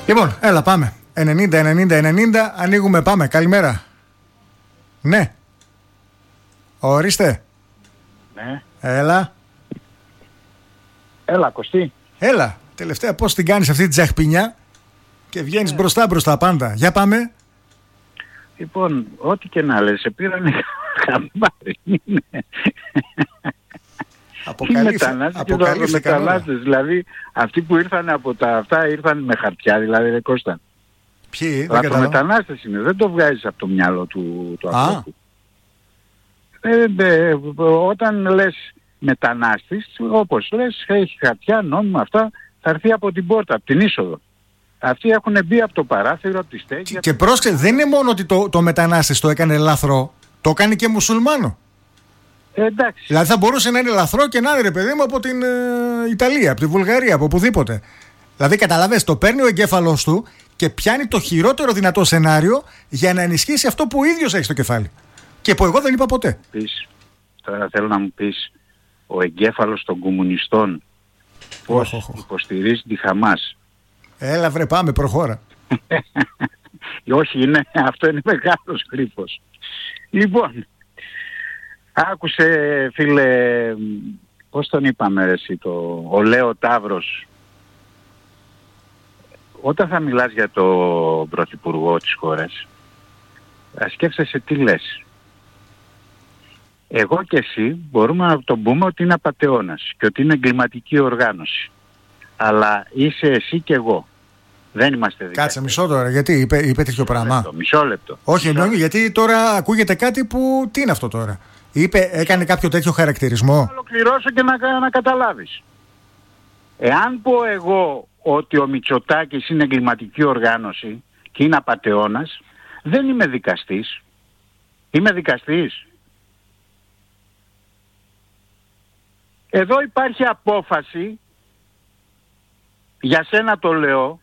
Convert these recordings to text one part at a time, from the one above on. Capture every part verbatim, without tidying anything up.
Λοιπόν, έλα πάμε. ενενήντα ενενήντα ενενήντα, ανοίγουμε, πάμε. Καλημέρα. Ναι. Ορίστε. Ναι. Έλα. Έλα, Κωστή. Έλα. Τελευταία πώς την κάνεις αυτή τη τζαχπινιά και βγαίνεις ναι. μπροστά μπροστά πάντα. Για πάμε. Λοιπόν, ό,τι και να λες, σε πήρανε χαμπάρι. Αποκαλύφθηκαν μετανάστες, δηλαδή αυτοί που ήρθαν από τα αυτά ήρθαν με χαρτιά, δηλαδή ρε Κώστα. Ποιοι, δεν καταλαβαίνω. Μετανάστες είναι, δεν το βγάζεις από το μυαλό του, του ανθρώπου. Ε, ε, όταν λες μετανάστης, όπως λες, έχει χαρτιά, νόμιμα, αυτά, θα έρθει από την πόρτα, από την είσοδο. Αυτοί έχουν μπει από το παράθυρο, από τη στέγη. Και, και πρόσεξε, δεν είναι μόνο ότι το, το μετανάστης το έκανε λαθρό, το έκανε και μουσουλμάνο. Ε, εντάξει. Δηλαδή θα μπορούσε να είναι λαθρό και να είναι, ρε παιδί μου, από την ε, Ιταλία, από τη Βουλγαρία, από οπουδήποτε. Δηλαδή καταλαβες, το παίρνει ο εγκέφαλος του και πιάνει το χειρότερο δυνατό σενάριο για να ενισχύσει αυτό που ο ίδιος έχει στο κεφάλι. Και που εγώ δεν είπα ποτέ. Πεις, τώρα θέλω να μου πεις, ο εγκέφαλος των κομμουνιστών πώς oh, oh, oh. υποστηρίζει τη Χαμάς. Έλα βρε, πάμε, προχώρα. Όχι, είναι, αυτό είναι μεγάλος γρίφος. Λοιπόν, άκουσε φίλε, πώς τον είπαμε εσύ, το, ο Λέο Ταύρος. Όταν θα μιλάς για τον πρωθυπουργό της χώρας, σκέφτεσαι τι λες. Εγώ και εσύ μπορούμε να τον πούμε ότι είναι απατεώνας και ότι είναι εγκληματική οργάνωση. Αλλά είσαι εσύ και εγώ. Δεν είμαστε δικαστές. Κάτσε μισό τώρα, γιατί είπε, είπε τέτοιο πράγμα. Λεπτό, μισό λεπτό. Όχι, μισό λεπτό. Γιατί τώρα ακούγεται κάτι που... Τι είναι αυτό τώρα. Είπε, έκανε κάποιο τέτοιο χαρακτηρισμό. Θα ολοκληρώσω και να, να καταλάβεις. Εάν πω εγώ ότι ο Μητσοτάκης είναι εγκληματική οργάνωση και είναι απατεώνας, δεν είμαι δικαστής. Είμαι δικαστής. Εδώ υπάρχει απόφαση, για σένα το λέω,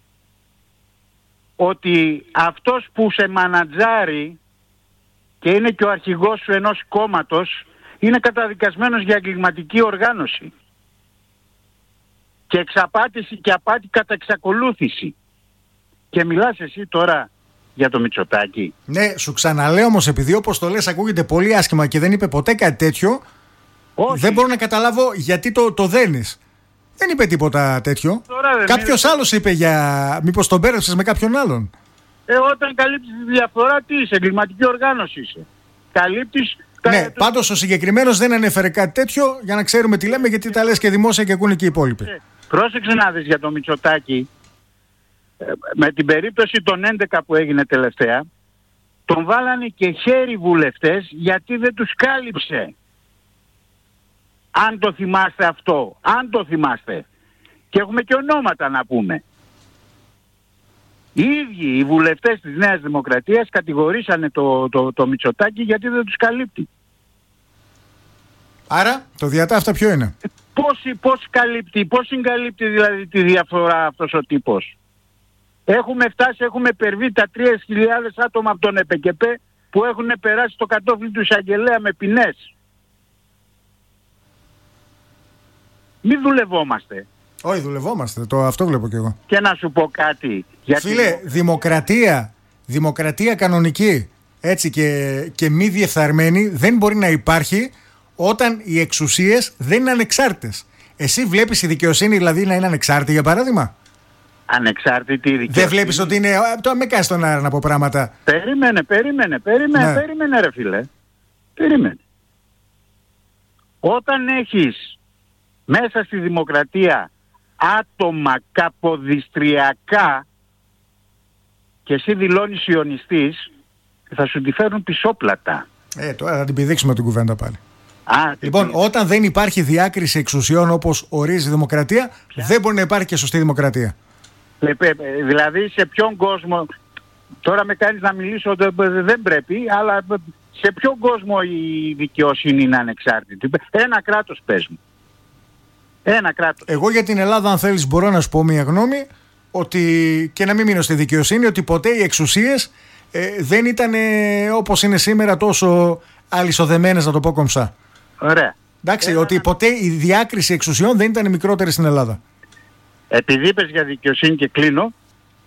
ότι αυτός που σε μανατζάρει και είναι και ο αρχηγός σου ενός κόμματος είναι καταδικασμένος για εγκληματική οργάνωση και εξαπάτηση και απάτη κατά εξακολούθηση. Και μιλάς εσύ τώρα για το Μητσοτάκη. Ναι, σου ξαναλέω όμως, επειδή όπως το λες ακούγεται πολύ άσχημα και δεν είπε ποτέ κάτι τέτοιο. Όχι. Δεν μπορώ να καταλάβω γιατί το, το δένεις. Δεν είπε τίποτα τέτοιο. Κάποιος είναι... άλλος είπε για... Μήπως τον πέρασες με κάποιον άλλον. Ε, όταν καλύπτεις τη διαφορά, τι είσαι, εγκληματική οργάνωση είσαι. Καλύπτεις... Ναι, το... πάντως ο συγκεκριμένος δεν ανέφερε κάτι τέτοιο, για να ξέρουμε τι λέμε, γιατί τα λες και δημόσια και ακούνε και οι υπόλοιποι. Ε, πρόσεξε να δεις για το Μητσοτάκη. Ε, με την περίπτωση των έντεκα που έγινε τελευταία, τον βάλανε και χέρι βουλευτές γιατί δεν τους κάλυψε. Αν το θυμάστε αυτό, αν το θυμάστε. Και έχουμε και ονόματα να πούμε. Οι ίδιοι οι βουλευτές της Νέας Δημοκρατίας κατηγορήσανε το, το, το Μητσοτάκη γιατί δεν τους καλύπτει. Άρα το διατάφτα ποιο είναι? Πώς, πώς καλύπτει, πώς συγκαλύπτει δηλαδή τη διαφορά αυτός ο τύπος. Έχουμε φτάσει, έχουμε υπερβεί τα τρεις χιλιάδες άτομα από τον ΕΠΕΚΕΠΕ που έχουν περάσει το κατόφλι του εισαγγελέα με ποινές. Μην δουλευόμαστε. Όχι, δουλευόμαστε. Το, αυτό βλέπω κι εγώ. Και να σου πω κάτι. Γιατί... Φίλε, δημοκρατία, δημοκρατία κανονική, έτσι και, και μη διεφθαρμένη δεν μπορεί να υπάρχει όταν οι εξουσίες δεν είναι ανεξάρτητες. Εσύ βλέπεις η δικαιοσύνη δηλαδή να είναι ανεξάρτητη, για παράδειγμα? Ανεξάρτητη δικαιοσύνη. Δεν βλέπεις ότι είναι... Τώρα με κάνεις τον αέρα να πω πράγματα. Περίμενε, περίμενε, περίμενε, ναι. περίμενε ρε φίλε. Περίμενε. Όταν έχεις μέσα στη δημοκρατία άτομα καποδιστριακά και εσύ δηλώνεις ιονιστής, θα σου τη φέρουν πισόπλατα. Ε, τώρα θα την πηδήξουμε την κουβέντα πάλι. Α, λοιπόν, τι... όταν δεν υπάρχει διάκριση εξουσιών όπως ορίζει η δημοκρατία, Ποια? δεν μπορεί να υπάρχει και σωστή δημοκρατία. Δηλαδή σε ποιον κόσμο, τώρα με κάνεις να μιλήσω, δεν πρέπει, αλλά σε ποιον κόσμο η δικαιοσύνη είναι ανεξάρτητη? Ένα κράτος πες μου. Ένα κράτος. Εγώ για την Ελλάδα, αν θέλεις, μπορώ να σου πω μια γνώμη, ότι, και να μην μείνω στη δικαιοσύνη, ότι ποτέ οι εξουσίες ε, δεν ήταν ε, όπως είναι σήμερα τόσο αλυσοδεμένες, να το πω κομψά. Ωραία. Εντάξει, Ένα... ότι ποτέ η διάκριση εξουσιών δεν ήταν μικρότερη στην Ελλάδα. Επειδή είπες για δικαιοσύνη και κλείνω,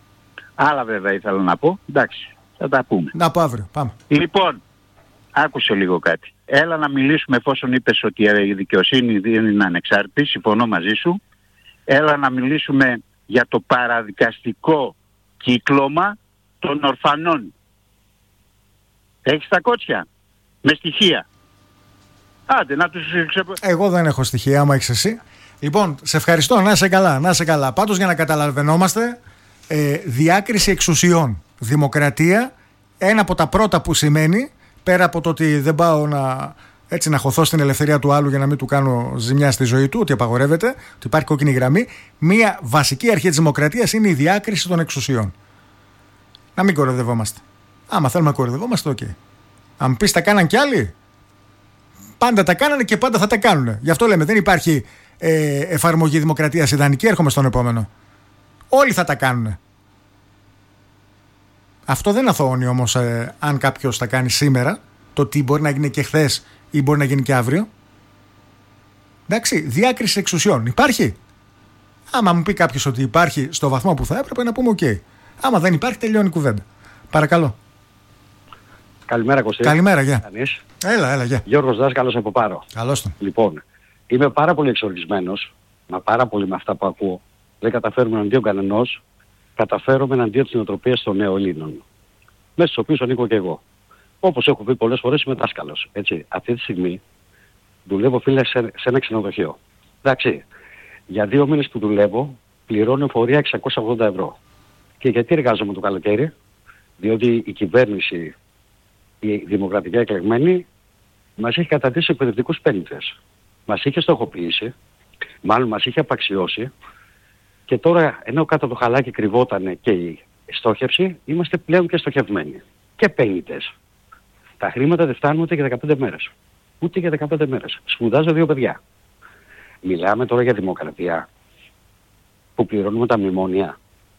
Άλλα βέβαια ήθελα να πω. Εντάξει, θα τα πούμε. Να πω αύριο. Πάμε. Λοιπόν, άκουσε λίγο κάτι. Έλα να μιλήσουμε, εφόσον είπες ότι η δικαιοσύνη δεν είναι ανεξάρτητη, συμφωνώ μαζί σου. Έλα να μιλήσουμε για το παραδικαστικό κύκλωμα των ορφανών. Έχεις τα κότσια με στοιχεία? Άντε να τους ξεπο... Εγώ δεν έχω στοιχεία, άμα έχεις εσύ. Λοιπόν, σε ευχαριστώ, να είσαι καλά, να είσαι καλά. Πάντως, για να καταλαβαίνόμαστε, ε, διάκριση εξουσιών, δημοκρατία, ένα από τα πρώτα που σημαίνει, πέρα από το ότι δεν πάω να, έτσι, να χωθώ στην ελευθερία του άλλου για να μην του κάνω ζημιά στη ζωή του, ότι απαγορεύεται, ότι υπάρχει κόκκινη γραμμή, μία βασική αρχή της δημοκρατίας είναι η διάκριση των εξουσιών. Να μην κοροϊδευόμαστε. Άμα θέλουμε να κοροϊδευόμαστε, οκ. Okay. Αν πεις τα κάναν κι άλλοι, πάντα τα κάνανε και πάντα θα τα κάνουν. Γι' αυτό λέμε, δεν υπάρχει ε, εφαρμογή δημοκρατίας ιδανική. Έρχομαι στον επόμενο. Όλοι θα τα κάνουν. Αυτό δεν αθωώνει όμως ε, αν κάποιος τα κάνει σήμερα, το τι μπορεί να γίνει και χθες ή μπορεί να γίνει και αύριο. Εντάξει, διάκριση εξουσιών υπάρχει. Άμα μου πει κάποιος ότι υπάρχει στο βαθμό που θα έπρεπε, να πούμε οκ. Okay. Άμα δεν υπάρχει, τελειώνει η κουβέντα. Παρακαλώ. Καλημέρα, Κωστή. Καλημέρα, γεια. Έλα, έλα, γεια. Γιώργος Δάσκαλος από Πάρο. Καλώς το. Λοιπόν, είμαι πάρα πολύ εξοργισμένος, μα πάρα πολύ με αυτά που ακούω. Δεν καταφέρουμε εναντίον κανενός, καταφέρουμε εναντίον της νοοτροπίας των νεοελλήνων. Μέσα στους οποίους ανήκω και εγώ. Όπως έχω πει πολλές φορές, είμαι δάσκαλος. Έτσι, αυτή τη στιγμή δουλεύω, φίλε, σε, σε ένα ξενοδοχείο. Εντάξει, για δύο μήνες που δουλεύω, πληρώνω εφορία εξακόσια ογδόντα ευρώ. Και γιατί εργάζομαι το καλοκαίρι? Διότι η κυβέρνηση, η δημοκρατικά εκλεγμένη, μας έχει κατατήσει εκπαιδευτικούς πένιτες. Μας είχε στοχοποιήσει, μάλλον μας είχε απαξιώσει, και τώρα, ενώ κάτω από το χαλάκι κρυβόταν και η στόχευση, είμαστε πλέον και στοχευμένοι. Και πένιτες. Τα χρήματα δεν φτάνουν ούτε για δεκαπέντε μέρες. Ούτε για δεκαπέντε μέρες. Σπουδάζω δύο παιδιά. Μιλάμε τώρα για δημοκρατία, που πληρώνουμε τα μνημόνια,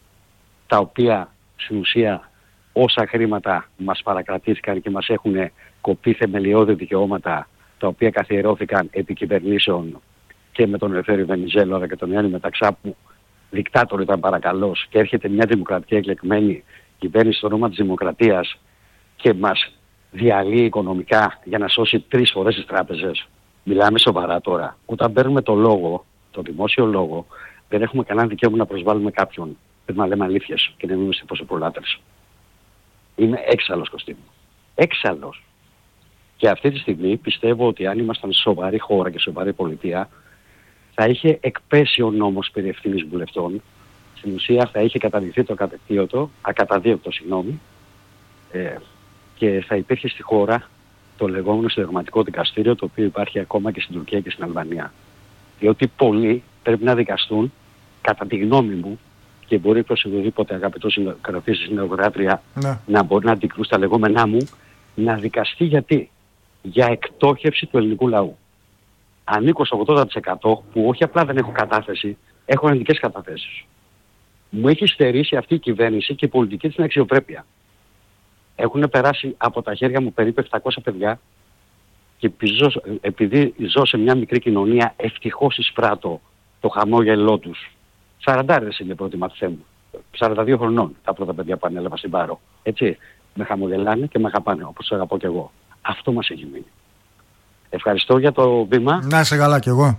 τα οποία στην ουσία όσα χρήματα μας παρακρατήθηκαν και μας έχουν κοπεί θεμελιώδη δικαιώματα, τα οποία καθιερώθηκαν επί κυβερνήσεων και με τον Ελευθέριο Βενιζέλο αλλά και τον Γιάννη Μεταξά, που δικτάτορ ήταν παρακαλώς, και έρχεται μια δημοκρατική εκλεγμένη κυβέρνηση στο όνομα της δημοκρατίας και μας διαλύει οικονομικά για να σώσει τρεις φορές τις τράπεζες. Μιλάμε σοβαρά τώρα. Όταν παίρνουμε το λόγο, το δημόσιο λόγο, δεν έχουμε κανένα δικαίωμα να προσβάλλουμε κάποιον. Πρέπει να λέμε αλήθειες και να μην είμαστε προσωπολάτρες. Είμαι έξαλλος, Κωστή μου. Έξαλλος. Και αυτή τη στιγμή πιστεύω ότι αν ήμασταν σοβαρή χώρα και σοβαρή πολιτεία, θα είχε εκπέσει ο νόμος περί ευθύνης βουλευτών. Στην ουσία θα είχε καταδειχθεί το κατετίωτο, ακαταδίωκτο, συγγνώμη, ε, και θα υπήρχε στη χώρα το λεγόμενο συνταγματικό δικαστήριο, το οποίο υπάρχει ακόμα και στην Τουρκία και στην Αλβανία. Διότι πολλοί πρέπει να δικαστούν, κατά τη γνώμη μου, και μπορεί προς οποιοδήποτε αγαπητό συγγραφής ή συνεργάτρια ναι. να μπορεί να αντικρούσει τα λεγόμενά μου, να δικαστεί γιατί? Για εκτόχευση του ελληνικού λαού. Ανήκω στο ογδόντα τοις εκατό που όχι απλά δεν έχω κατάθεση, έχω αρνητικές καταθέσεις. Μου έχει στερήσει αυτή η κυβέρνηση και η πολιτική της αξιοπρέπεια. Έχουν περάσει από τα χέρια μου περίπου επτακόσια παιδιά και επειδή ζω σε μια μικρή κοινωνία, ευτυχώς εισπράττω το χαμόγελό τους. Σαραντάρες είναι πρώτη μαθησέ μου. σαράντα δύο χρονών τα πρώτα παιδιά που ανέλαβα στην Πάρο. Έτσι, με χαμογελάνε και με αγαπάνε, όπως τους αγαπώ κι εγώ. Αυτό μας έχει μείνει. Ευχαριστώ για το βήμα. Να είσαι καλά κι εγώ.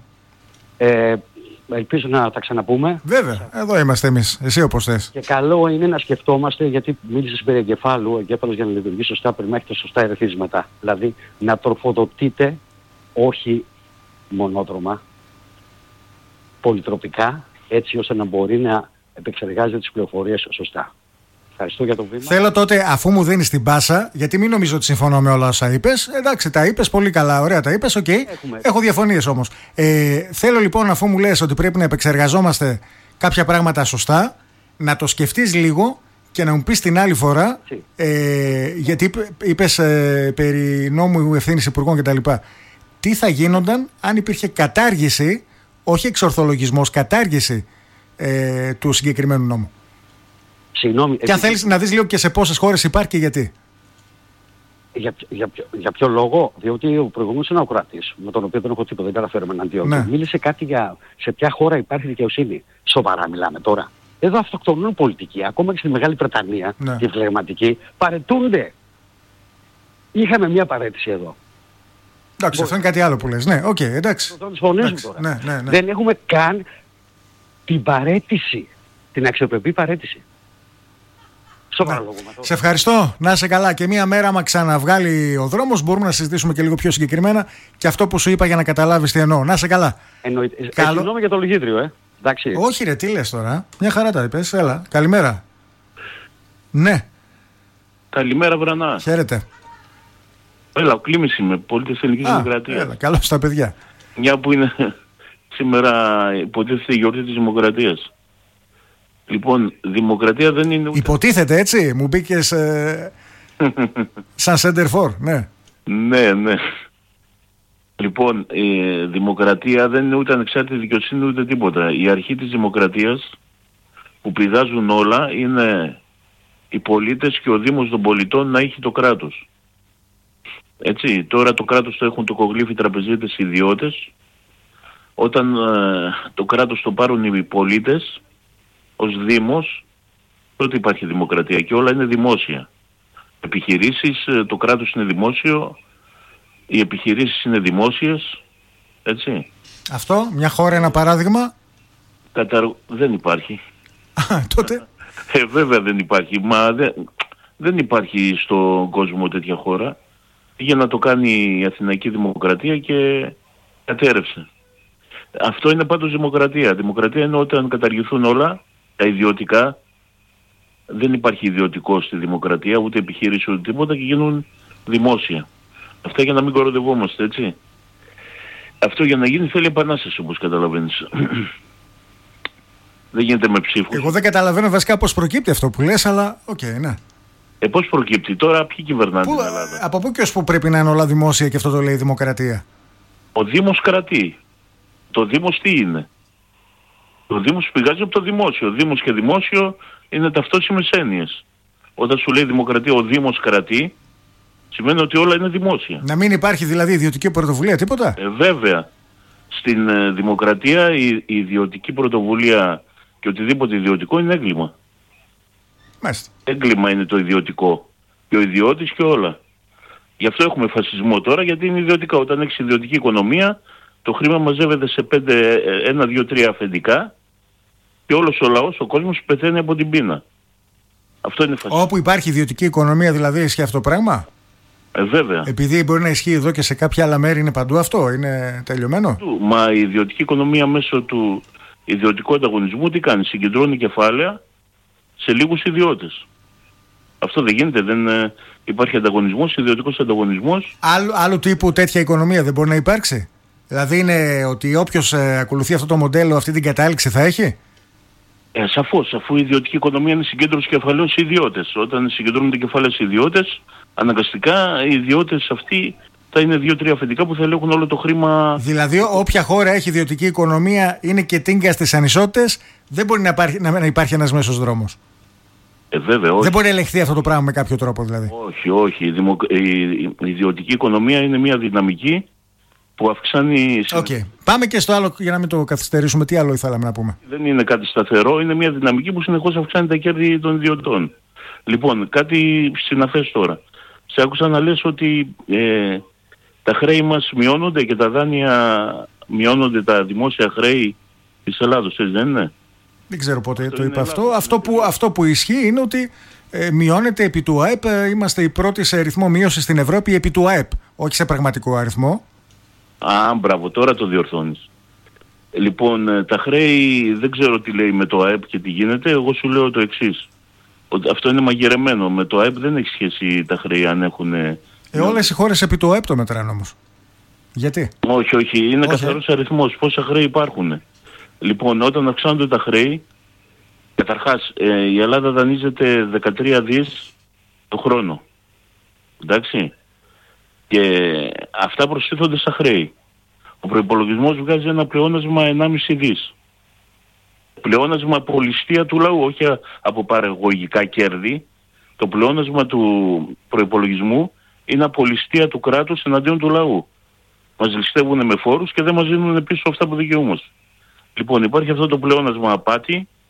Ε, ελπίζω να τα ξαναπούμε. Βέβαια, εδώ είμαστε εμείς. Εσύ όπως θες. Και καλό είναι να σκεφτόμαστε, γιατί μίλησες περί εγκεφάλου. Ο εγκέφαλος για να λειτουργεί σωστά πρέπει να έχει τα σωστά ερεθίσματα. Δηλαδή να τροφοδοτείτε, όχι μονόδρομα, πολυτροπικά, έτσι ώστε να μπορεί να επεξεργάζεται τις πληροφορίες σωστά. Ευχαριστώ για το βήμα. Θέλω τότε, αφού μου δίνεις την πάσα, γιατί μην νομίζω ότι συμφωνώ με όλα όσα είπες. Εντάξει, τα είπες πολύ καλά, ωραία τα είπες, οκ. Okay. Έχω διαφωνίες όμως. Ε, θέλω λοιπόν, αφού μου λες ότι πρέπει να επεξεργαζόμαστε κάποια πράγματα σωστά, να το σκεφτείς λίγο και να μου πεις την άλλη φορά, ε, γιατί είπες ε, περί νόμου ευθύνης υπουργών κτλ. Τι θα γίνονταν αν υπήρχε κατάργηση, όχι εξορθολογισμός, κατάργηση ε, του συγκεκριμένου νόμου. Συγγνώμη, και αν θέλεις να δεις λίγο και σε πόσες χώρες υπάρχει και γιατί. Για, για, για, για ποιο λόγο? Διότι ο προηγούμενος είναι ο Κροατής, με τον οποίο δεν έχω τίποτα, δεν καταφέρουμε εναντίον. Ναι. Μίλησε κάτι για σε ποια χώρα υπάρχει δικαιοσύνη. Σοβαρά μιλάμε τώρα. Εδώ αυτοκτονούν πολιτικοί. Ακόμα και στη Μεγάλη Βρετανία, ναι. οι φλεγματικοί, παρετούνται. Είχαμε μια παρέτηση εδώ. Εντάξει, αυτό είναι κάτι άλλο που λες. Ναι, οκ, okay, εντάξει. εντάξει τώρα. Ναι, ναι, ναι. Δεν έχουμε καν την παρέτηση. Την αξιοπρεπή παρέτηση. Σοβαρά λόγο. Σε ευχαριστώ. Να είσαι καλά. Και μία μέρα, άμα ξαναβγάλει ο δρόμος, μπορούμε να συζητήσουμε και λίγο πιο συγκεκριμένα και αυτό που σου είπα για να καταλάβεις τι εννοώ. Να είσαι καλά. Εννοείται. Καλό... Συγγνώμη για το λογίδριο, ε. Εντάξει. Όχι, ρε, τι λες τώρα. Μια χαρά τα είπες. Έλα. Καλημέρα. Ναι. Καλημέρα, Βρανά. Χαίρετε. Έλα, ο Κλήμης είμαι, πολίτης Ελληνικής Δημοκρατίας. Έλα, καλώς τα παιδιά. Μια που είναι σήμερα υποτίθεται η γιορτή της Δημοκρατίας. Λοιπόν, δημοκρατία δεν είναι ούτε... Υποτίθεται, έτσι, μου μπήκες ε, σαν center for, ναι. Ναι, ναι. Λοιπόν, η δημοκρατία δεν είναι ούτε ανεξάρτητη δικαιοσύνη ούτε τίποτα. Η αρχή της δημοκρατίας που πηδάζουν όλα είναι οι πολίτες και ο Δήμος των πολιτών να έχει το κράτος. Έτσι, τώρα το κράτος το έχουν το κογλίφι τραπεζίτες ιδιώτες. Όταν ε, το κράτος το πάρουν οι πολίτες ως Δήμος, τότε υπάρχει δημοκρατία και όλα είναι δημόσια. Επιχειρήσεις, το κράτος είναι δημόσιο, οι επιχειρήσεις είναι δημόσιες, έτσι. Αυτό, μια χώρα, ένα παράδειγμα. Καταρ... Δεν υπάρχει. Α, τότε. Ε, βέβαια δεν υπάρχει. Μα δεν, δεν υπάρχει στον κόσμο τέτοια χώρα. Για να το κάνει η Αθηναϊκή Δημοκρατία και κατέρευσε. Αυτό είναι πάντως δημοκρατία. Δημοκρατία είναι όταν καταργηθούν όλα τα ιδιωτικά. Δεν υπάρχει ιδιωτικό στη δημοκρατία, ούτε επιχείρηση ούτε τίποτα και γίνουν δημόσια. Αυτά για να μην κοροδευόμαστε, έτσι. Αυτό για να γίνει θέλει επανάσταση, όπως καταλαβαίνεις. Δεν γίνεται με ψήφους. Εγώ δεν καταλαβαίνω βασικά πώς προκύπτει αυτό που λες, αλλά οκ, okay, ναι. Ε, πώς προκύπτει τώρα, ποιοι κυβερνάνε Πού, την Ελλάδα. Από πού και ως πού πρέπει να είναι όλα δημόσια και αυτό το λέει η δημοκρατία. Ο Δήμος κρατεί. Το Δήμος τι είναι. Το Δήμος πηγάζει από το δημόσιο. Δήμος και δημόσιο είναι ταυτόσιμες έννοιες. Όταν σου λέει δημοκρατία ο Δήμος κρατεί, σημαίνει ότι όλα είναι δημόσια. Να μην υπάρχει δηλαδή ιδιωτική πρωτοβουλία, τίποτα. Ε, βέβαια. Στην ε, δημοκρατία η, η ιδιωτική πρωτοβουλία και οτιδήποτε ιδιωτικό είναι έγκλημα. Μάλιστα. Έγκλημα είναι το ιδιωτικό. Και ο ιδιώτης και όλα. Γι' αυτό έχουμε φασισμό τώρα, γιατί είναι ιδιωτικά. Όταν έχεις ιδιωτική οικονομία, το χρήμα μαζεύεται σε πέντε, ένα, δύο, τρία αφεντικά και όλος ο λαός, ο κόσμος πεθαίνει από την πείνα. Αυτό είναι φασισμό. Όπου υπάρχει ιδιωτική οικονομία δηλαδή ισχύει αυτό το πράγμα. Ε, βέβαια. Επειδή μπορεί να ισχύει εδώ και σε κάποια άλλα μέρη είναι παντού αυτό, είναι τελειωμένο. Μα η ιδιωτική οικονομία μέσω του ιδιωτικού ανταγωνισμού τι κάνει, συγκεντρώνει κεφάλαια σε λίγους ιδιώτες. Αυτό δεν γίνεται, δεν ε, υπάρχει ανταγωνισμός, ιδιωτικός ανταγωνισμός. Άλλου, άλλου τύπου τέτοια οικονομία δεν μπορεί να υπάρξει. Δηλαδή είναι ότι όποιος ε, ακολουθεί αυτό το μοντέλο, αυτή την κατάληξη θα έχει. Ε, σαφώς, αφού η ιδιωτική οικονομία είναι συγκέντρωση κεφαλαίων σε ιδιώτες. Όταν συγκεντρώνονται κεφάλαια σε ιδιώτες, αναγκαστικά οι ιδιώτες αυτοί θα είναι δύο-τρία αφεντικά που θα ελέγχουν όλο το χρήμα. Δηλαδή, όποια χώρα έχει ιδιωτική οικονομία είναι και τίνκα στις ανισότητες, δεν μπορεί να υπάρχει, να, να υπάρχει ένας μέσος δρόμος. Ε, βέβαια, όχι. Δεν μπορεί να ελεγχθεί αυτό το πράγμα με κάποιο τρόπο, δηλαδή. Όχι, όχι. Η, δημο... η ιδιωτική οικονομία είναι μια δυναμική που αυξάνει. Οκ. Okay. Πάμε και στο άλλο για να μην το καθυστερήσουμε. Τι άλλο ήθελαμε να πούμε. Δεν είναι κάτι σταθερό, είναι μια δυναμική που συνεχώς αυξάνει τα κέρδη των ιδιωτών. Λοιπόν, κάτι συναφές τώρα. Σε άκουσα να λες ότι ε, τα χρέη μας μειώνονται και τα δάνεια μειώνονται, τα δημόσια χρέη της Ελλάδος, έτσι δεν είναι? Δεν ξέρω πότε αυτό το είπα αυτό. Αυτό που, αυτό που ισχύει είναι ότι ε, μειώνεται επί του ΑΕΠ. Ε, είμαστε οι πρώτοι σε αριθμό μείωση στην Ευρώπη επί του ΑΕΠ, όχι σε πραγματικό αριθμό. Α, μπράβο, τώρα το διορθώνεις. Λοιπόν, τα χρέη δεν ξέρω τι λέει με το ΑΕΠ και τι γίνεται. Εγώ σου λέω το εξής. Αυτό είναι μαγειρεμένο. Με το ΑΕΠ δεν έχει σχέση τα χρέη αν έχουν... Ε, όλες οι χώρες επί του ΑΕΠ το μετράνε όμως. Γιατί? Όχι, όχι. Είναι καθαρός αριθμός. Πόσα χρέη υπάρχουν. Λοιπόν, όταν αυξάνονται τα χρέη, καταρχάς ε, η Ελλάδα δανείζεται δεκατρία δις το χρόνο. Εντάξει. Και αυτά προστίθονται στα χρέη. Ο προϋπολογισμός βγάζει ένα πλεόνασμα ενάμιση δις. Πλεόνασμα από ληστεία του λαού, όχι από παραγωγικά κέρδη. Το πλεόνασμα του προϋπολογισμού είναι από ληστεία του κράτους εναντίον του λαού. Μας ληστεύουν με φόρους και δεν μας δίνουν πίσω αυτά που δικαιούμαστε. Λοιπόν, υπάρχει αυτό το πλεόνασμα απάτη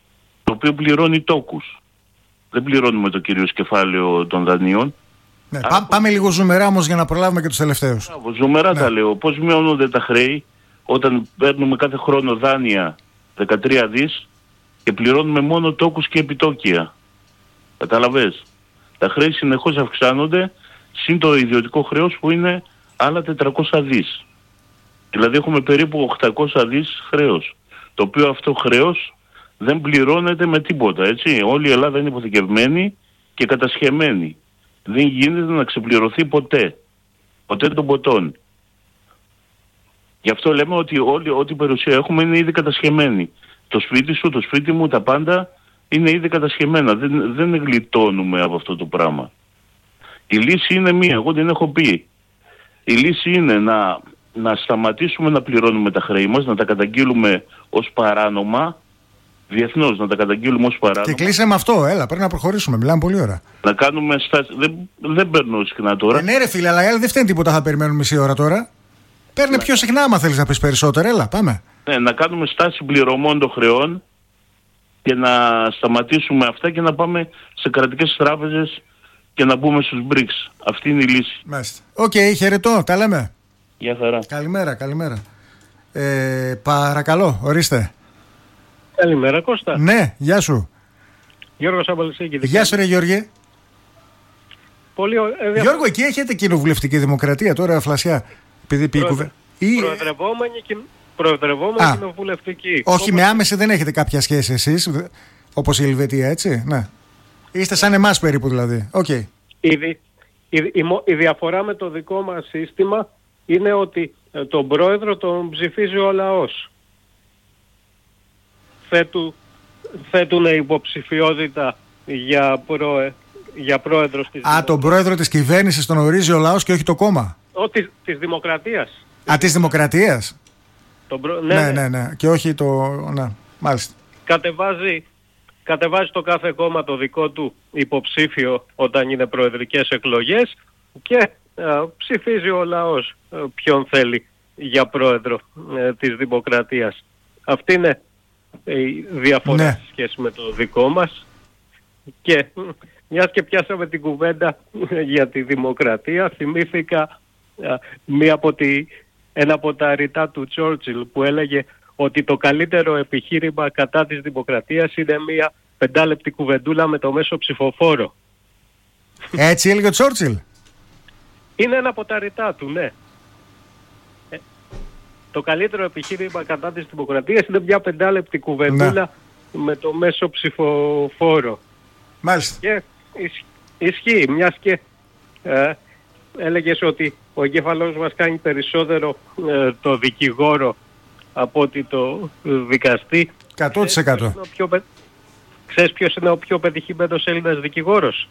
το οποίο πληρώνει τόκους. Δεν πληρώνουμε το κυρίως κεφάλαιο των δανείων. Ναι, πά, πώς... Πάμε λίγο ζουμερά όμως για να προλάβουμε και τους τελευταίους. Ά, ζουμερά ναι. Τα λέω. Πώς μειώνονται τα χρέη όταν παίρνουμε κάθε χρόνο δάνεια δεκατρία δις και πληρώνουμε μόνο τόκους και επιτόκια. Καταλαβες. Τα χρέη συνεχώς αυξάνονται, συν το ιδιωτικό χρέος που είναι άλλα τετρακόσια δις. Δηλαδή έχουμε περίπου οκτακόσια δις χρέος. Το οποίο αυτό χρέος δεν πληρώνεται με τίποτα, έτσι. Όλη η Ελλάδα είναι υποθηκευμένη και κατασχεμένη. Δεν γίνεται να ξεπληρωθεί ποτέ. Ποτέ των ποτών. Γι' αυτό λέμε ότι όλη, ό,τι περιουσία έχουμε είναι ήδη κατασχεμένη. Το σπίτι σου, το σπίτι μου, τα πάντα είναι ήδη κατασχεμένα. Δεν, δεν γλιτώνουμε από αυτό το πράγμα. Η λύση είναι μία, εγώ την έχω πει. Η λύση είναι να, να σταματήσουμε να πληρώνουμε τα χρέη μας, να τα καταγγείλουμε ως παράνομα, διεθνώς να τα καταγγείλουμε ως παράνομα. Και κλείσε με αυτό, έλα, πρέπει να προχωρήσουμε, μιλάμε πολύ ώρα. Να κάνουμε στάση, δεν, δεν παίρνω συχνά τώρα. Ε, ναι ρε φίλε, αλλά οι άλλοι δεν φταίνει τίποτα, θα περιμένουμε μισή ώρα τώρα. Παίρνε ναι. πιο συχνά άμα θέλεις να πεις περισσότερα, έλα, πάμε. Ναι, να κάνουμε στάση πληρωμών των χρεών και να σταματήσουμε αυτά και να πάμε σε κρατικές τράπεζες και να μπούμε στους μπρικς. Αυτή είναι η λύση. Μάλιστα. Οκ, okay, χαιρετώ, τα λέμε. Γεια χαρά. Καλημέρα, καλημέρα. Ε, παρακαλώ, ορίστε. Καλημέρα Κώστα. Ναι, γεια σου. Γιώργος Αμπαλισσίκη. Γεια σου ρε Γιώργη. Πολύ ωραία. Γιώργο, εκεί έχετε κοινοβουλευτική δημοκρατία τώρα, φλασιά. Επειδή πει Προεδρε... ή... Προεδρευόμενη, και... Προεδρευόμενη κοινοβουλευτική. Όχι, όπως... με άμεση δεν έχετε κάποια σχέση εσείς, όπως η Ελβετία, έτσι. Ναι. Είστε σαν εμάς περίπου δηλαδή. Okay. Η, δι... η... Η... η διαφορά με το δικό μας σύστημα είναι ότι τον πρόεδρο τον ψηφίζει ο λαός. Θέτου... Θέτουν υποψηφιότητα για, προε... για πρόεδρο της Α, δημοκρατίας. Τον πρόεδρο της κυβέρνησης τον ορίζει ο λαός και όχι το κόμμα. Ο, της, της δημοκρατίας. Α, της δημοκρατίας. Προ... Ναι, ναι, ναι, ναι. Και όχι το... Ναι, μάλιστα. Κατεβάζει, κατεβάζει το κάθε κόμμα το δικό του υποψήφιο όταν είναι προεδρικές εκλογές και α, ψηφίζει ο λαός α, ποιον θέλει για πρόεδρο α, της δημοκρατίας. Αυτή είναι η διαφορά ναι. σε σχέση με το δικό μας. Και μιας και πιάσαμε την κουβέντα για τη δημοκρατία, θυμήθηκα α, μία από τη, ένα από τα ρητά του Τσόρτσιλ που έλεγε ότι το καλύτερο επιχείρημα κατά της δημοκρατίας είναι μία πεντάλεπτη κουβεντούλα με το μέσο ψηφοφόρο. Έτσι έλεγε ο Τσόρτσιλ. Είναι ένα από τα ρητά του, ναι. Ε, το καλύτερο επιχείρημα κατά της δημοκρατίας είναι μια πεντάλεπτη κουβεντούλα ναι. με το μέσο ψηφοφόρο. Μάλιστα. Και ισ, ισχύει, μιας και ε, έλεγες ότι ο εγκέφαλός μας κάνει περισσότερο ε, το δικηγόρο από ότι το δικαστή. εκατό τοις εκατό. Ξέρεις ποιος είναι ο πιο πετυχημένος Έλληνας δικηγόρος?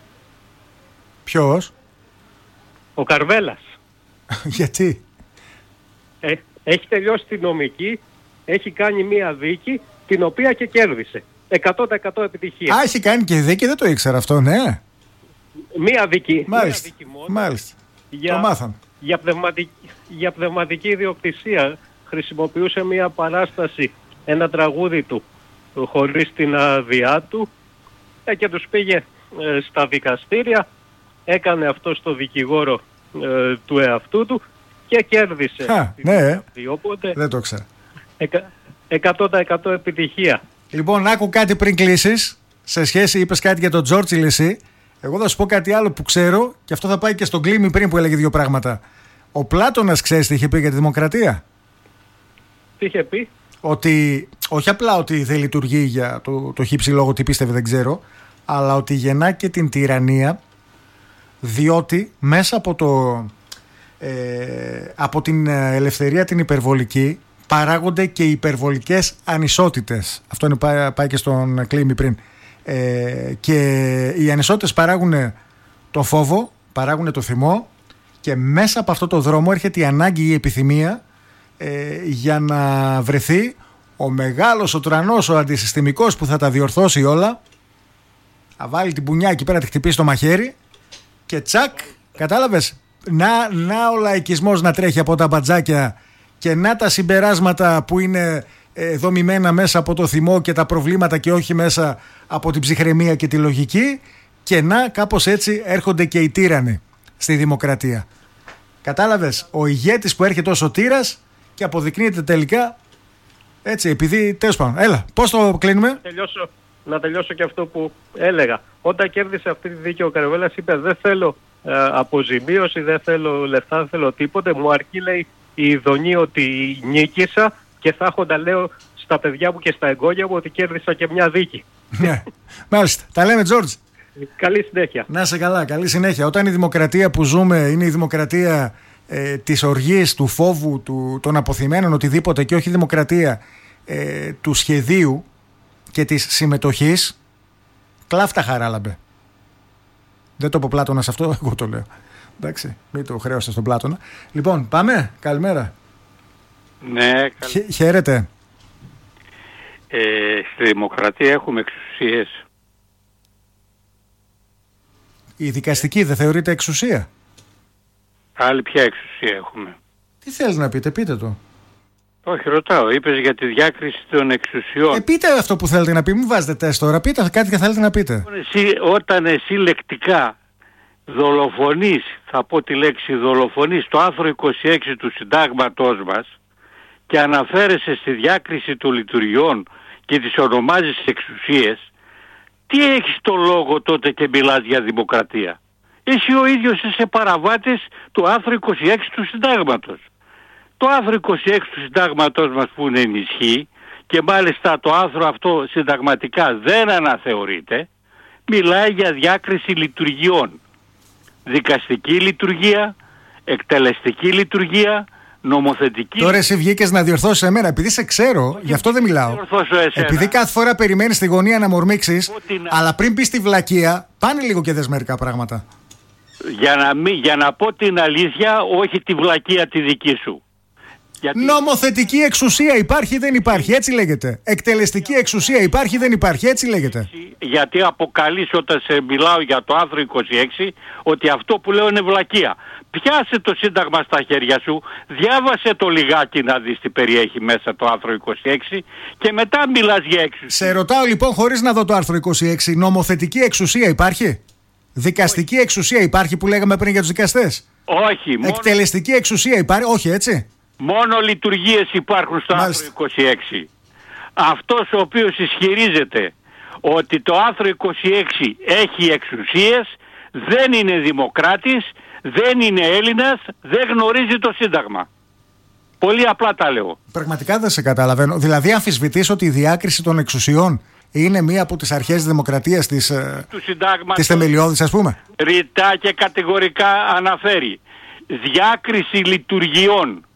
Ποιος? Ο Καρβέλας. Γιατί? Ε, έχει τελειώσει τη νομική, έχει κάνει μία δίκη την οποία και κέρδισε. εκατό τοις εκατό επιτυχία. Α, έχει κάνει και δίκη, δεν το ήξερα αυτό, ναι. Μία δίκη. Μάλιστα. Μία δίκη μόνο. Μάλιστα. Για, το μάθαμε. Για πνευματική, για πνευματική ιδιοκτησία χρησιμοποιούσε μία παράσταση, ένα τραγούδι του χωρίς την άδειά του ε, και τους πήγε ε, στα δικαστήρια, έκανε αυτό στο δικηγόρο ε, του εαυτού του και κέρδισε. Α, ναι, αυτή, οπότε, δεν το ξέρω. εκατό τοις εκατό επιτυχία. Λοιπόν, άκου κάτι πριν κλείσεις. Σε σχέση, είπες κάτι για τον Τζόρτσιλ εσύ. Εγώ θα σου πω κάτι άλλο που ξέρω και αυτό θα πάει και στον Κλίμη πριν που έλεγε δύο πράγματα. Ο Πλάτωνας ξέρεις τι είχε πει για τη δημοκρατία? Τι είχε πει? Ότι όχι απλά ότι δεν λειτουργεί για το, το χύψη λόγο τι πίστευε δεν ξέρω, αλλά ότι γεννά και την τυραννία, διότι μέσα από, το, ε, από την ελευθερία την υπερβολική παράγονται και υπερβολικές ανισότητες. Αυτό είναι, πάει, πάει και στον Κλίμη πριν. Ε, και οι ανισότητες παράγουν το φόβο, παράγουν το θυμό και μέσα από αυτό το δρόμο έρχεται η ανάγκη, η επιθυμία ε, για να βρεθεί ο μεγάλος, ο τρανός, ο αντισυστημικός που θα τα διορθώσει όλα, θα βάλει την πουνιά εκεί πέρα, τη χτυπήσει το μαχαίρι και τσακ, κατάλαβες, να, να ο λαϊκισμός να τρέχει από τα μπατζάκια και να τα συμπεράσματα που είναι ε, δομημένα μέσα από το θυμό και τα προβλήματα και όχι μέσα από την ψυχραιμία και τη λογική, και να κάπως έτσι έρχονται και οι τύρανοι στη δημοκρατία. Κατάλαβες, ο ηγέτης που έρχεται ως ο τύρας και αποδεικνύεται τελικά έτσι, επειδή τέλος πάντων. Έλα, πώς το κλείνουμε? Να τελειώσω, να τελειώσω και αυτό που έλεγα. Όταν κέρδισε αυτή τη δίκη ο Καρβέλας είπε δεν θέλω ε, αποζημίωση, δεν θέλω λεφτά, δεν θέλω τίποτε. Μου αρκεί, λέει, η ειδονή ότι νίκησα και θα έχω τα λέω στα παιδιά μου και στα εγγόνια μου ότι κέρδισα και μια δίκη. Ναι, μάλιστα. Τα λέμε, Τζόρτζ. Καλή συνέχεια. Να είσαι καλά, καλή συνέχεια. Όταν η δημοκρατία που ζούμε είναι η δημοκρατία ε, της οργής, του φόβου, του, των αποθυμένων, οτιδήποτε, και όχι η δημοκρατία ε, του σχεδίου και της συμμετοχής, κλάφτα Χαράλαμπε. Δεν το πω Πλάτωνας αυτό, εγώ το λέω. Εντάξει, μην το χρέωσα στον Πλάτωνα. Λοιπόν, πάμε, καλημέρα. Ναι, καλ... Χ, χαίρετε. Ε, στη δημοκρατία έχουμε εξουσίες. Η δικαστική δεν θεωρείται εξουσία? Άλλη ποια εξουσία έχουμε? Τι θέλεις να πείτε, πείτε το. Όχι, ρωτάω. Είπες για τη διάκριση των εξουσιών. Ε, πείτε αυτό που θέλετε να πει, μην βάζετε τεστ τώρα. Πείτε κάτι και θέλετε να πείτε. Εσύ, όταν εσύ λεκτικά δολοφονείς, θα πω τη λέξη δολοφονείς, το άρθρο είκοσι έξι του συντάγματός μας και αναφέρεσαι στη διάκριση των λειτουργιών και τις ονομάζεις εξουσίες, τι έχεις το λόγο τότε και μιλάς για δημοκρατία? Εσύ ο ίδιος είσαι παραβάτης του άρθρου είκοσι έξι του συντάγματος. Το άρθρο είκοσι έξι του συντάγματος μας που είναι ενισχύει και μάλιστα το άρθρο αυτό συνταγματικά δεν αναθεωρείται, μιλάει για διάκριση λειτουργιών. Δικαστική λειτουργία, εκτελεστική λειτουργία, νομοθετική. Τώρα εσύ βγήκες να διορθώσεις εμένα, επειδή σε ξέρω, όχι, γι' αυτό δεν μιλάω. Επειδή κάθε φορά περιμένεις στη γωνία να μορμήξεις, την... αλλά πριν πεις τη βλακεία, πάνε λίγο και δες μερικά πράγματα. Για να, μη, για να πω την αλήθεια, όχι τη βλακεία τη δική σου. Γιατί... Νομοθετική εξουσία υπάρχει δεν υπάρχει, έτσι λέγεται. Εκτελεστική εξουσία υπάρχει δεν υπάρχει, έτσι λέγεται. Γιατί αποκαλείς όταν σε μιλάω για το άρθρο είκοσι έξι ότι αυτό που λέω είναι βλακεία. Πιάσε το Σύνταγμα στα χέρια σου, διάβασε το λιγάκι να δεις τι περιέχει μέσα το άρθρο είκοσι έξι και μετά μιλάς για εξουσία. Σε ρωτάω λοιπόν χωρίς να δω το άρθρο είκοσι έξι, νομοθετική εξουσία υπάρχει? Δικαστική όχι. εξουσία υπάρχει που λέγαμε πριν για τους δικαστές? Όχι. Μόνο... Εκτελεστική εξουσία υπάρχει? Όχι, έτσι. Μόνο λειτουργίες υπάρχουν στο άρθρο είκοσι έξι. Αυτός ο οποίος ισχυρίζεται ότι το άρθρο είκοσι έξι έχει εξουσίες δεν είναι δημοκράτης, δεν είναι Έλληνας, δεν γνωρίζει το Σύνταγμα. Πολύ απλά τα λέω. Πραγματικά δεν σε καταλαβαίνω. Δηλαδή αμφισβητείς ότι η διάκριση των εξουσιών είναι μία από τις αρχές της δημοκρατίας της, της θεμελιώδης, ας πούμε? Ρητά και κατηγορικά αναφέρει διάκριση λειτουργιών.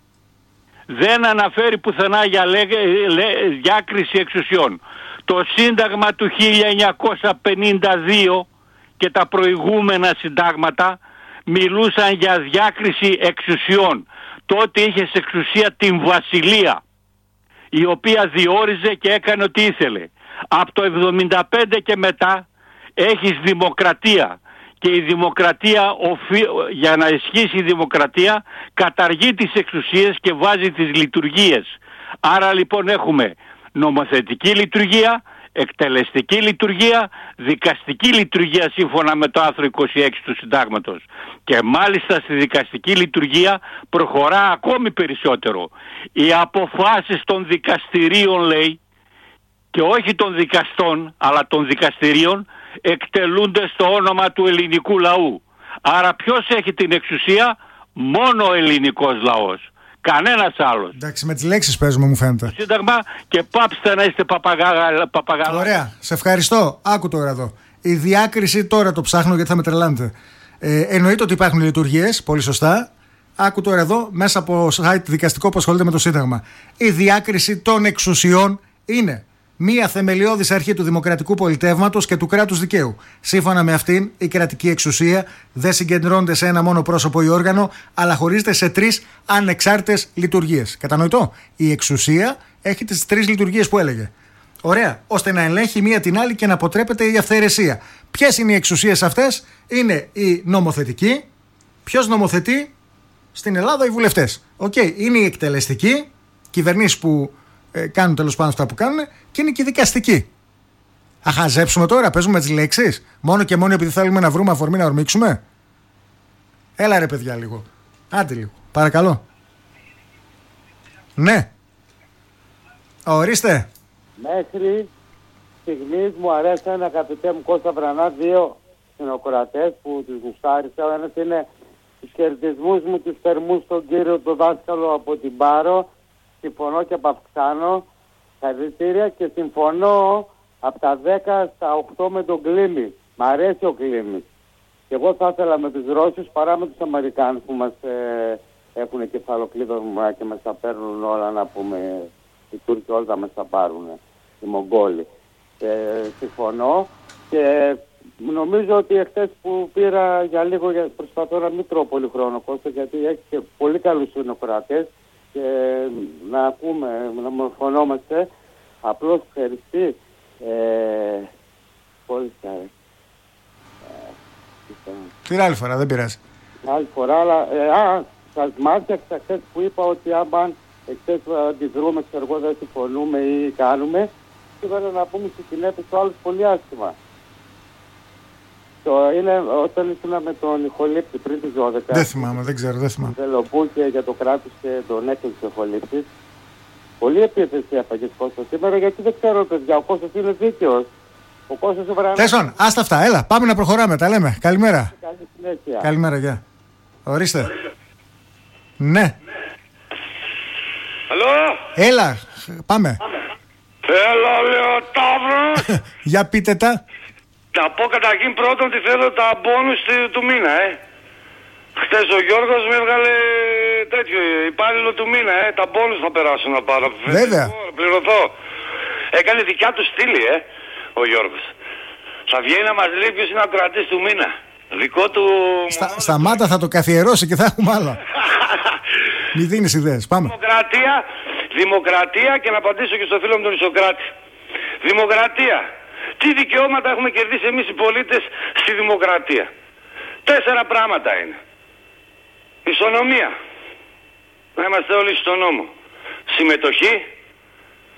Δεν αναφέρει πουθενά για λέ, λέ, διάκριση εξουσιών. Το Σύνταγμα του χίλια εννιακόσια πενήντα δύο και τα προηγούμενα συντάγματα μιλούσαν για διάκριση εξουσιών. Τότε είχες εξουσία την Βασιλεία, η οποία διόριζε και έκανε ό,τι ήθελε. Από το εβδομήντα πέντε και μετά έχεις δημοκρατία. Και η δημοκρατία, για να ισχύσει η δημοκρατία, καταργεί τις εξουσίες και βάζει τις λειτουργίες. Άρα λοιπόν έχουμε νομοθετική λειτουργία, εκτελεστική λειτουργία, δικαστική λειτουργία σύμφωνα με το άρθρο είκοσι έξι του Συντάγματος. Και μάλιστα στη δικαστική λειτουργία προχωρά ακόμη περισσότερο. Οι αποφάσεις των δικαστηρίων, λέει, και όχι των δικαστών, αλλά των δικαστηρίων, εκτελούνται στο όνομα του ελληνικού λαού. Άρα ποιος έχει την εξουσία? Μόνο ο ελληνικός λαός. Κανένας άλλος. Εντάξει, με τις λέξεις παίζουμε, μου φαίνεται. Το Σύνταγμα και πάψτε να είστε παπαγάλα. Ωραία, σε ευχαριστώ. Άκου τώρα εδώ. Η διάκριση, τώρα το ψάχνω γιατί θα με τρελάνετε. Ε, εννοείται ότι υπάρχουν λειτουργίες, πολύ σωστά. Άκου τώρα εδώ, μέσα από site δικαστικό που ασχολείται με το Σύνταγμα. Η διάκριση των εξουσιών είναι μία θεμελιώδης αρχή του δημοκρατικού πολιτεύματος και του κράτους δικαίου. Σύμφωνα με αυτήν, η κρατική εξουσία δεν συγκεντρώνεται σε ένα μόνο πρόσωπο ή όργανο, αλλά χωρίζεται σε τρεις ανεξάρτητες λειτουργίες. Κατανοητό? Η εξουσία έχει τις τρεις λειτουργίες που έλεγε. Ωραία. Ώστε να ελέγχει μία την άλλη και να αποτρέπεται η αυθαιρεσία. Ποιες είναι οι εξουσίες αυτές? Είναι η νομοθετική. Ποιος νομοθετεί? Στην Ελλάδα οι βουλευτές. Okay. Είναι η εκτελεστική, κυβερνήσεις που ε, κάνουν τέλος πάντων αυτά που κάνουν και είναι και δικαστικοί. Θα χαζέψουμε τώρα, παίζουμε τις λέξεις, μόνο και μόνο επειδή θέλουμε να βρούμε αφορμή να ορμήξουμε. Έλα ρε παιδιά λίγο. Άντε λίγο, παρακαλώ. Ναι. Ορίστε. Μέχρι στιγμής μου αρέσαν, αγαπητέ μου Κώστα Βρανά, δύο συνοκρατές που τους γουστάρισα. Ο ένας είναι τους χαιρετισμούς μου, τους θερμούς στον κύριο τον δάσκαλο από την Πάρο. Συμφωνώ και από Αυξάνο. Χαρητήρια, και συμφωνώ από τα δέκα στα οκτώ με τον Κλίμη. Μ' αρέσει ο Κλίμης. Και εγώ θα ήθελα με τους Ρώσους παρά με τους Αμερικάνους που μας ε, έχουν κεφαλοκλείδωμα και μας τα παίρνουν όλα, να πούμε. Οι Τούρκοι όλα μας τα πάρουν, οι Μογγόλοι. Ε, συμφωνώ και νομίζω ότι εχθές που πήρα για λίγο, για, προσπαθώ να μην τρώω πολύ χρόνο Κώστα, γιατί έχει και πολύ καλούς συνοκρατές και να ακούμε, να μορφωνόμαστε. Απλώς ευχαριστή. Ε, πολύ χαρά. Την άλλη φορά, δεν πειράζει. Την άλλη φορά, αλλά ε, α, σας μάθησα χθες που είπα ότι άμα εχθές αντιδρούμε, ξέρω εγώ, δεν συμφωνούμε ή κάνουμε, σήμερα να πούμε στη συνέπεια το άλλο πολύ άσχημα. Το είναι όταν ήσουν με τον Ιχολήπτη πριν τις δώδεκα. Δεν θυμάμαι, δεν ξέρω, δεν θυμάμαι. Δελοπού και για το κράτος και τον έκλεισε ο Ιχολήπτης. Πολύ επίθεση έφαγες Κώστα σήμερα, γιατί δεν ξέρω παιδιά, ο Κώστας είναι δίκαιος. Ο Κώστας ο Βρανάς... Τέσσον, άστα αυτά, έλα, πάμε να προχωράμε, τα λέμε. Καλημέρα. Καλή συνέχεια. Καλημέρα, γεια. Ορίστε. Ναι. Αλλό. Έλα, πάμε. Έλα, λέω Ταύρος. Για πείτε τα. Να πω καταρχήν πρώτον ότι θέλω τα μπόνους του μήνα, ε. Χθες ο Γιώργος με έβγαλε τέτοιο υπάλληλο του μήνα, ε. Τα μπόνους θα περάσω να πάρω. Βέβαια. Πληρωθώ. Έκανε δικιά του στήλη, ε, ο Γιώργος. Θα βγαίνει να μας λέει ποιος είναι ο κρατής του μήνα. Δικό του... Στα, σταμάτα, θα το καθιερώσει και θα έχουμε άλλα. Μη δίνεις ιδέες, πάμε. Δημοκρατία, δημοκρατία, και να απαντήσω και στο φίλο μου τον Ισοκράτη. Δημοκρατία. Τι δικαιώματα έχουμε κερδίσει εμείς οι πολίτες στη δημοκρατία? Τέσσερα πράγματα είναι. Ισονομία. Να είμαστε όλοι στον νόμο. Συμμετοχή.